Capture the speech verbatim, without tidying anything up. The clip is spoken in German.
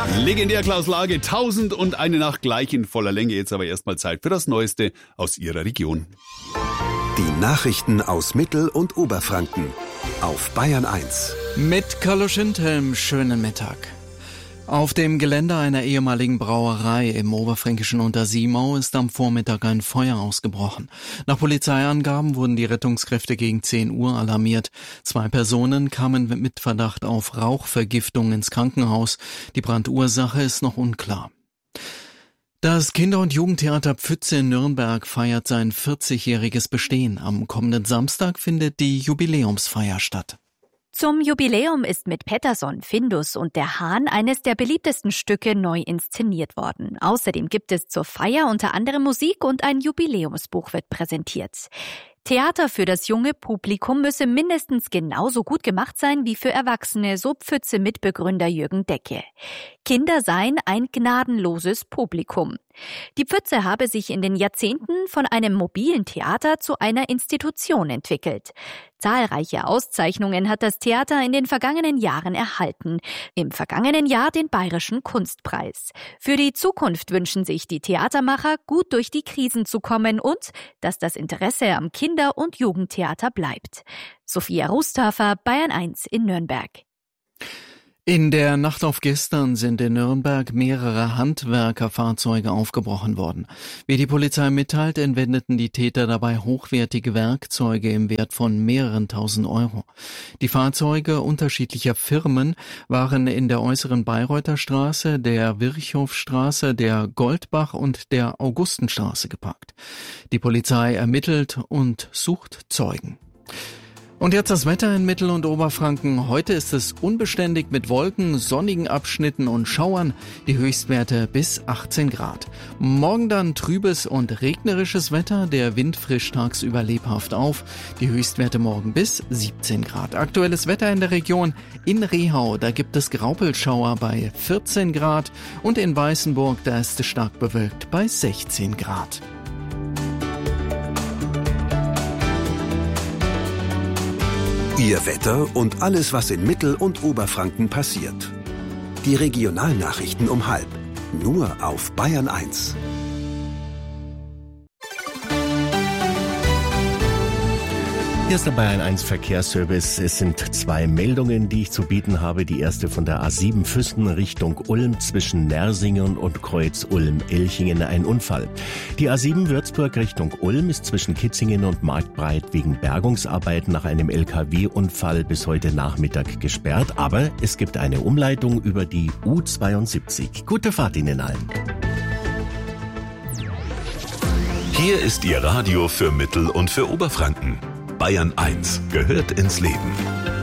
Legendär Klaus Lage, tausend und eine Nacht gleich in voller Länge. Jetzt aber erstmal Zeit für das Neueste aus Ihrer Region. Die Nachrichten aus Mittel- und Oberfranken auf Bayern eins. Mit Carlo Schindhelm, schönen Mittag. Auf dem Gelände einer ehemaligen Brauerei im oberfränkischen Untersiemau ist am Vormittag ein Feuer ausgebrochen. Nach Polizeiangaben wurden die Rettungskräfte gegen zehn Uhr alarmiert. Zwei Personen kamen mit Verdacht auf Rauchvergiftung ins Krankenhaus. Die Brandursache ist noch unklar. Das Kinder- und Jugendtheater Pfütze in Nürnberg feiert sein vierzigjähriges Bestehen. Am kommenden Samstag findet die Jubiläumsfeier statt. Zum Jubiläum ist mit Pettersson, Findus und der Hahn eines der beliebtesten Stücke neu inszeniert worden. Außerdem gibt es zur Feier unter anderem Musik und ein Jubiläumsbuch wird präsentiert. Theater für das junge Publikum müsse mindestens genauso gut gemacht sein wie für Erwachsene, so Pfütze-Mitbegründer Jürgen Decke. Kinder seien ein gnadenloses Publikum. Die Pfütze habe sich in den Jahrzehnten von einem mobilen Theater zu einer Institution entwickelt. Zahlreiche Auszeichnungen hat das Theater in den vergangenen Jahren erhalten. Im vergangenen Jahr den Bayerischen Kunstpreis. Für die Zukunft wünschen sich die Theatermacher, gut durch die Krisen zu kommen und dass das Interesse am Kinder- und Jugendtheater bleibt. Sophia Rusthöfer, Bayern eins in Nürnberg. In der Nacht auf gestern sind in Nürnberg mehrere Handwerkerfahrzeuge aufgebrochen worden. Wie die Polizei mitteilt, entwendeten die Täter dabei hochwertige Werkzeuge im Wert von mehreren tausend Euro. Die Fahrzeuge unterschiedlicher Firmen waren in der äußeren Bayreuther Straße, der Virchowstraße, der Goldbach und der Augustenstraße geparkt. Die Polizei ermittelt und sucht Zeugen. Und jetzt das Wetter in Mittel- und Oberfranken. Heute ist es unbeständig mit Wolken, sonnigen Abschnitten und Schauern. Die Höchstwerte bis achtzehn Grad. Morgen dann trübes und regnerisches Wetter. Der Wind frischt tagsüber lebhaft auf. Die Höchstwerte morgen bis siebzehn Grad. Aktuelles Wetter in der Region. In Rehau, da gibt es Graupelschauer bei vierzehn Grad. Und in Weißenburg, da ist es stark bewölkt bei sechzehn Grad. Ihr Wetter und alles, was in Mittel- und Oberfranken passiert. Die Regionalnachrichten um halb. Nur auf Bayern eins. Hier ist der Bayern eins Verkehrsservice. Es sind zwei Meldungen, die ich zu bieten habe. Die erste von der A sieben Füssen Richtung Ulm zwischen Nersingen und Kreuz Ulm-Elchingen ein Unfall. Die A sieben Würzburg Richtung Ulm ist zwischen Kitzingen und Marktbreit wegen Bergungsarbeiten nach einem L K W-Unfall bis heute Nachmittag gesperrt. Aber es gibt eine Umleitung über die U zweiundsiebzig. Gute Fahrt Ihnen allen. Hier ist Ihr Radio für Mittel- und für Oberfranken. Bayern eins gehört ins Leben.